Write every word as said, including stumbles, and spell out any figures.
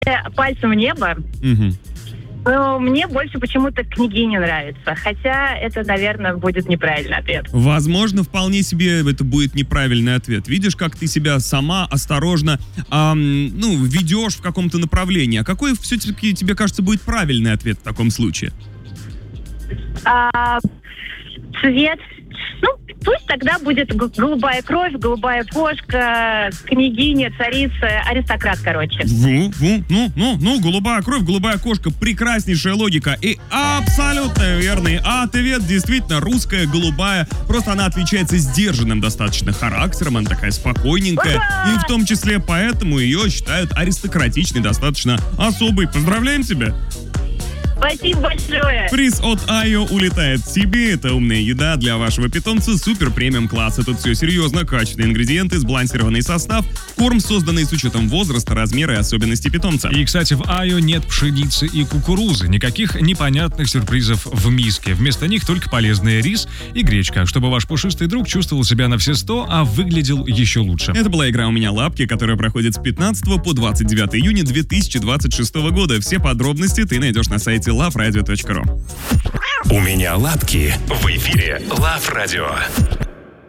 пальцем в небо, Угу. но мне больше почему-то княгиня нравится. Хотя это, наверное, будет неправильный ответ. Возможно, вполне себе это будет неправильный ответ. Видишь, как ты себя сама осторожно ам, ну, ведешь в каком-то направлении. А какой все-таки тебе кажется будет правильный ответ в таком случае? А, цвет... Ну, пусть тогда будет г- голубая кровь, голубая кошка, княгиня, царица, аристократ, короче. Ну, ну, ну, ну, ну, голубая кровь, голубая кошка, прекраснейшая логика и абсолютно верный ответ. Действительно, русская голубая, просто она отличается сдержанным достаточно характером, она такая спокойненькая, Ура! и в том числе поэтому ее считают аристократичной, достаточно особой. Поздравляем тебя! Спасибо большое. Приз от Айо улетает тебе. Это умная еда для вашего питомца супер премиум класса. Тут все серьезно. Качественные ингредиенты, сбалансированный состав, корм, созданный с учетом возраста, размера и особенностей питомца. И, кстати, в Айо нет пшеницы и кукурузы. Никаких непонятных сюрпризов в миске. Вместо них только полезный рис и гречка, чтобы ваш пушистый друг чувствовал себя на все сто, а выглядел еще лучше. Это была игра «У меня лапки», которая проходит с пятнадцатого по двадцать девятое июня две тысячи двадцать шестого года. Все подробности ты найдешь на сайте лав радио точка ру. «У меня лапки» в эфире Лав Радио.